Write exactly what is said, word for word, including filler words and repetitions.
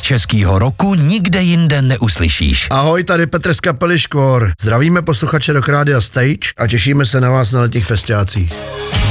českého roku nikde jinde neuslyšíš. Ahoj, tady Petr z kapely Škvor. Zdravíme posluchače Rock Rádia Stage a těšíme se na vás na letních festiácích.